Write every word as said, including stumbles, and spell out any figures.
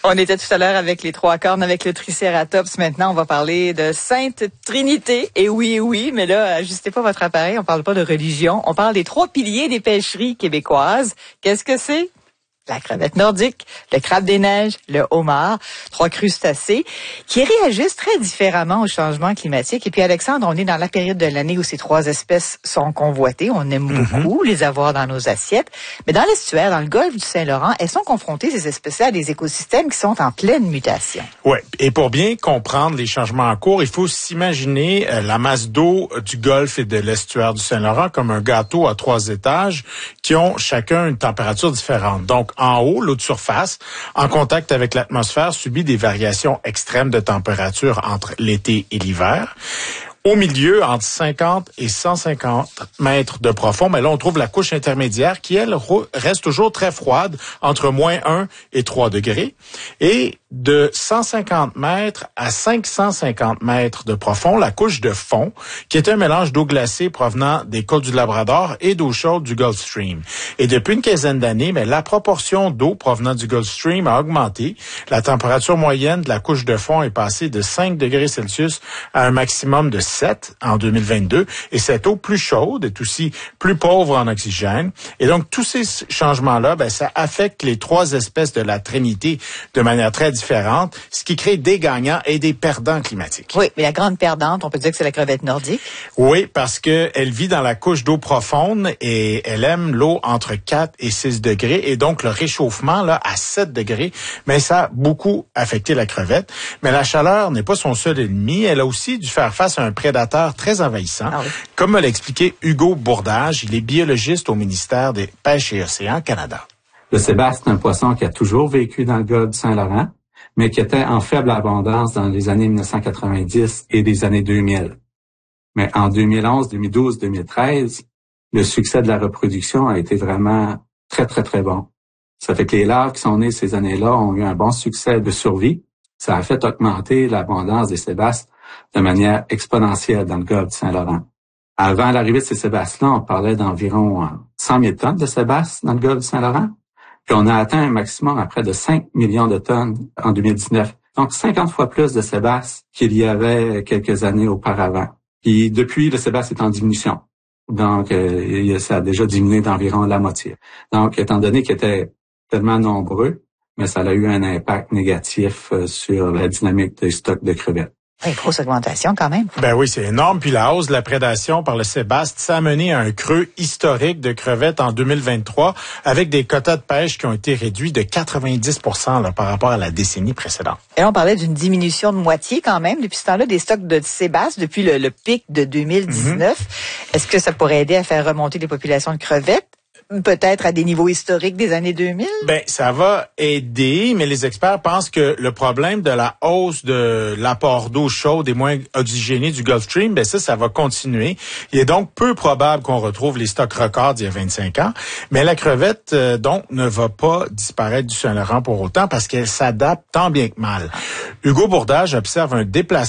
On était tout à l'heure avec les trois cornes, avec le Tricératops. Maintenant, on va parler de Sainte Trinité. Et oui, oui, mais là, ajustez pas votre appareil. On parle pas de religion. On parle des trois piliers des pêcheries québécoises. Qu'est-ce que c'est? La crevette nordique, le crabe des neiges, le homard, trois crustacés qui réagissent très différemment au changement climatique. Et puis, Alexandre, on est dans la période de l'année où ces trois espèces sont convoitées. On aime mm-hmm. beaucoup les avoir dans nos assiettes. Mais dans l'estuaire, dans le golfe du Saint-Laurent, elles sont confrontées, ces espèces-là, à des écosystèmes qui sont en pleine mutation. Oui. Et pour bien comprendre les changements en cours, il faut s'imaginer euh, la masse d'eau du golfe et de l'estuaire du Saint-Laurent comme un gâteau à trois étages qui ont chacun une température différente. Donc, en haut, l'eau de surface, en contact avec l'atmosphère, subit des variations extrêmes de température entre l'été et l'hiver. Au milieu, entre cinquante et cent cinquante mètres de profond, mais là, on trouve la couche intermédiaire qui, elle, reste toujours très froide, entre moins un et trois degrés. Et de cent cinquante mètres à cinq cent cinquante mètres de profond, la couche de fond, qui est un mélange d'eau glacée provenant des côtes du Labrador et d'eau chaude du Gulf Stream. Et depuis une quinzaine d'années, mais la proportion d'eau provenant du Gulf Stream a augmenté. La température moyenne de la couche de fond est passée de cinq degrés Celsius à un maximum de sept en deux mille vingt-deux. Et cette eau plus chaude est aussi plus pauvre en oxygène. Et donc, tous ces changements-là, ben, ça affecte les trois espèces de la Trinité de manière très différente, ce qui crée des gagnants et des perdants climatiques. Oui, mais la grande perdante, on peut dire que c'est la crevette nordique. Oui, parce que elle vit dans la couche d'eau profonde et elle aime l'eau entre quatre et six degrés. Et donc, le réchauffement, là, à sept degrés, mais ça a beaucoup affecté la crevette. Mais la chaleur n'est pas son seul ennemi. Elle a aussi dû faire face à un prédateur très envahissant. Ah oui. Comme me l'a expliqué Hugo Bourdage, il est biologiste au ministère des Pêches et Océans Canada. Le sébaste est un poisson qui a toujours vécu dans le golfe du Saint-Laurent, mais qui était en faible abondance dans les années mille neuf cent quatre-vingt-dix et des années deux mille. Mais en deux mille onze, deux mille douze, deux mille treize, le succès de la reproduction a été vraiment très, très, très bon. Ça fait que les larves qui sont nées ces années-là ont eu un bon succès de survie. Ça a fait augmenter l'abondance des sébastes de manière exponentielle dans le golfe du Saint-Laurent. Avant l'arrivée de ces sébastes-là, on parlait d'environ cent mille tonnes de sébastes dans le golfe du Saint-Laurent. Puis on a atteint un maximum à près de cinq millions de tonnes en deux mille dix-neuf. Donc, cinquante fois plus de sébastes qu'il y avait quelques années auparavant. Puis depuis, le sébaste est en diminution. Donc, euh, ça a déjà diminué d'environ la moitié. Donc, étant donné qu'ils étaient tellement nombreux, mais ça a eu un impact négatif sur la dynamique des stocks de crevettes. Une grosse augmentation quand même. Ben oui, c'est énorme. Puis la hausse de la prédation par le sébaste, ça a mené à un creux historique de crevettes en deux mille vingt-trois avec des quotas de pêche qui ont été réduits de quatre-vingt-dix pour cent là, par rapport à la décennie précédente. Et là, on parlait d'une diminution de moitié quand même depuis ce temps-là des stocks de sébaste depuis le, le pic de deux mille dix-neuf. Mm-hmm. Est-ce que ça pourrait aider à faire remonter les populations de crevettes? Peut-être à des niveaux historiques des années deux mille? Ben, ça va aider, mais les experts pensent que le problème de la hausse de l'apport d'eau chaude et moins oxygénée du Gulf Stream, ben ça, ça va continuer. Il est donc peu probable qu'on retrouve les stocks records d'il y a vingt-cinq ans. Mais la crevette, euh, donc, ne va pas disparaître du Saint-Laurent pour autant parce qu'elle s'adapte tant bien que mal. Hugo Bourdage observe un déplacement